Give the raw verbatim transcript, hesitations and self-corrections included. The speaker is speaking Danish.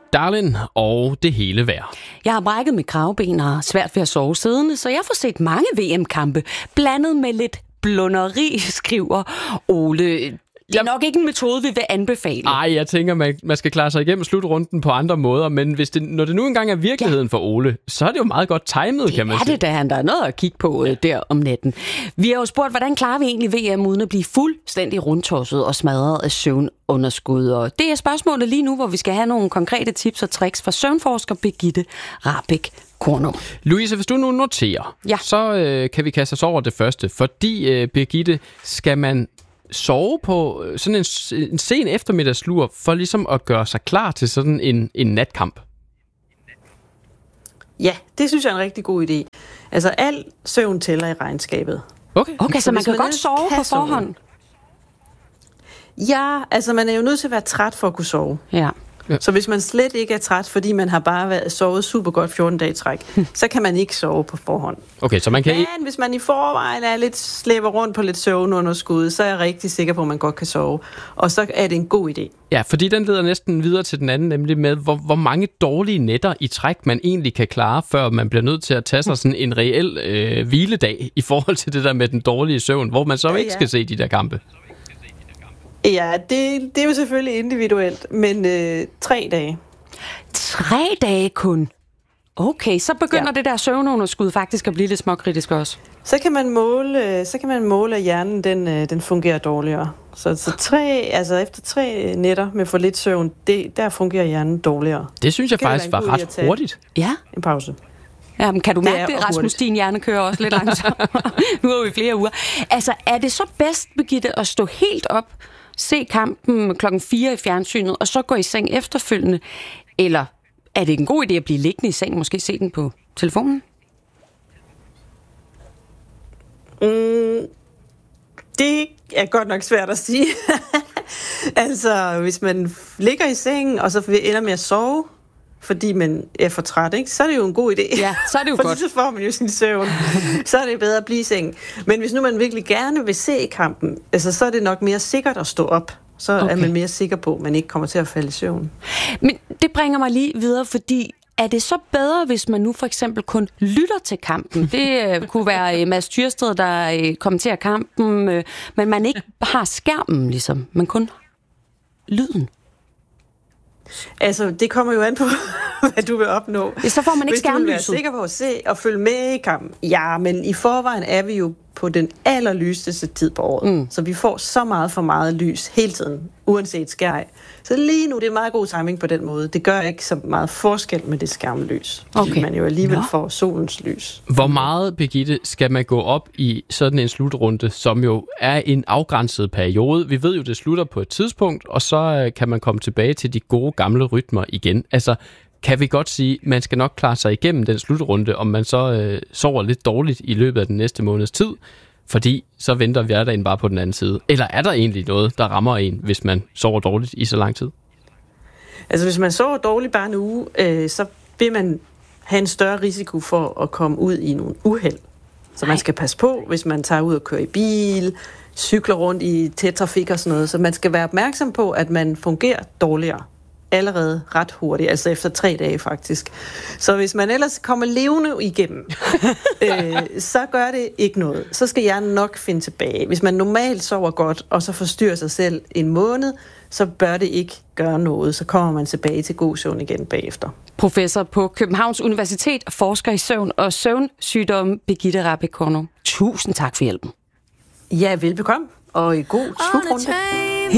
Darlin og det hele værd. Jeg har brækket mit kravben og svært ved at sove siddende, så jeg får set mange V M-kampe, blandet med lidt blunderi, skriver Ole. Det er nok ikke en metode, vi vil anbefale. Nej, jeg tænker, man, man skal klare sig igennem slutrunden på andre måder, men hvis det, når det nu engang er virkeligheden ja. for Ole, så er det jo meget godt timet, kan man sige. Det er det, da han der er noget at kigge på ja. der om natten. Vi har jo spurgt, hvordan klarer vi egentlig V M uden at blive fuldstændig rundtosset og smadret af søvnunderskud? Og det er spørgsmålet lige nu, hvor vi skal have nogle konkrete tips og tricks fra søvnforsker Birgitte Rahbek Kornum. Louise, hvis du nu noterer, ja. så øh, kan vi kaste os over det første, fordi øh, Birgitte, skal man sove på sådan en, en sen eftermiddagslur for ligesom at gøre sig klar til sådan en, en natkamp? Ja, det synes jeg er en rigtig god idé. Altså, al søvn tæller i regnskabet. Okay, okay så, så man kan man godt sove på forhånd? Sove. Ja, altså man er jo nødt til at være træt for at kunne sove. Ja. Ja. Så hvis man slet ikke er træt, fordi man har bare været sovet super godt fjorten dage i træk, så kan man ikke sove på forhånd. Okay, så man kan Men hvis man i forvejen er lidt slæber rundt på lidt søvnunderskud, så er jeg rigtig sikker på, at man godt kan sove. Og så er det en god idé. Ja, fordi den leder næsten videre til den anden, nemlig med, hvor, hvor mange dårlige nætter i træk man egentlig kan klare, før man bliver nødt til at tage sig sådan en reel øh, hviledag i forhold til det der med den dårlige søvn, hvor man så ja, ikke ja. skal se de der kampe. Ja, det, det er jo selvfølgelig individuelt, men øh, tre dage. Tre dage kun? Okay, så begynder ja. det der søvnunderskud faktisk at blive lidt småkritisk også. Så kan man måle, så kan man måle, at hjernen den, den fungerer dårligere. Så, så tre, altså efter tre nætter med for lidt søvn, det, der fungerer hjernen dårligere. Det synes jeg faktisk var ret hurtigt. Ja. En pause. Ja, men kan du mærke det, det Rasmus, din hjerne kører også lidt langsomt. Nu er vi flere uger. Altså, er det så bedst, Birgitte, at stå helt op, se kampen klokken fire i fjernsynet, og så gå i seng efterfølgende? Eller er det en god idé at blive liggende i seng, måske se den på telefonen? Mm, det er godt nok svært at sige. Altså, hvis man ligger i sengen, og så ender med at sove, fordi man er for træt, ikke? Så er det jo en god idé. Ja, så er det jo fordi godt. Så får man jo sin søvn. Så er det bedre at blive i sengen. Men hvis nu man virkelig gerne vil se kampen, altså, så er det nok mere sikkert at stå op. Så okay. er man mere sikker på, at man ikke kommer til at falde i søvn. Men det bringer mig lige videre, fordi er det så bedre, hvis man nu for eksempel kun lytter til kampen? Det uh, kunne være uh, Mads Tyrsted, der uh, kommenterer kampen, uh, men man ikke har skærmen, ligesom, men kun lyden. Altså, det kommer jo an på, hvad du vil opnå. Ja, så får man ikke Hvis skærmlyset. Hvis du vil være sikker på at se og følge med i kampen. Ja, men i forvejen er vi jo på den allerlyseste tid på året. Mm. Så vi får så meget for meget lys hele tiden, uanset skærm. Så lige nu, det er meget god timing på den måde. Det gør ikke så meget forskel med det skærmlys. Okay. Fordi man jo alligevel ja. får solens lys. Hvor meget, Birgitte, skal man gå op i sådan en slutrunde, som jo er en afgrænset periode? Vi ved jo, det slutter på et tidspunkt, og så kan man komme tilbage til de gode gamle rytmer igen. Altså, kan vi godt sige, at man skal nok klare sig igennem den slutrunde, om man så øh, sover lidt dårligt i løbet af den næste måneds tid, fordi så venter hverdagen bare på den anden side. Eller er der egentlig noget, der rammer en, hvis man sover dårligt i så lang tid? Altså, hvis man sover dårligt bare en uge, øh, så vil man have en større risiko for at komme ud i nogle uheld. Så man skal passe på, hvis man tager ud og kører i bil, cykler rundt i tæt trafik og sådan noget. Så man skal være opmærksom på, at man fungerer dårligere allerede ret hurtigt, altså efter tre dage faktisk. Så hvis man ellers kommer levende igennem, øh, så gør det ikke noget. Så skal hjernen nok finde tilbage. Hvis man normalt sover godt, og så forstyrrer sig selv en måned, så bør det ikke gøre noget. Så kommer man tilbage til god søvn igen bagefter. Professor på Københavns Universitet, forsker i søvn og søvnsygdomme, Birgitte Rahbek Kornum. Tusind tak for hjælpen. Ja, velbekomme, og i god slutrunde.